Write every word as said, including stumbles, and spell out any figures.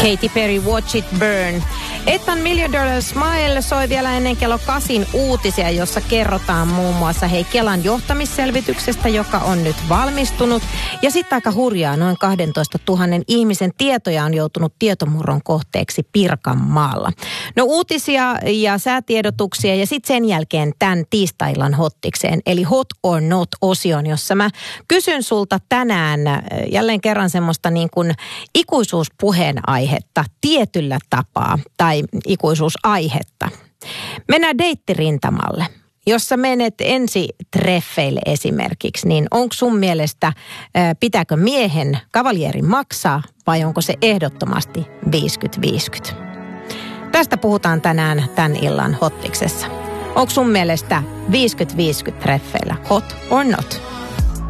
Katy Perry, Watch It Burn. Ethan Million Dollar Smile soi vielä ennen kello kasin uutisia, jossa kerrotaan muun muassa hei Kelan johtamisselvityksestä, joka on nyt valmistunut. Ja sitten aika hurjaa, noin kaksitoista tuhatta ihmisen tietoja on joutunut tietomurron kohteeksi Pirkanmaalla. No uutisia ja säätiedotuksia ja sitten sen jälkeen tämän tiistai-illan hottikseen, eli Hot or Not-osion, jossa mä kysyn sulta tänään jälleen kerran semmoista niin kuin ikuisuuspuheenaihetta tietyllä tapaa tai ikuisuusaihetta. Mennään deittirintamalle. Jos sä menet ensi treffeille esimerkiksi, niin onko sun mielestä, pitääkö miehen kavaljerin maksaa vai onko se ehdottomasti viisikymmentä viisikymmentä? Tästä puhutaan tänään tämän illan hottiksessa. Onko sun mielestä viisikymmentä viisikymmentä treffeillä hot or not?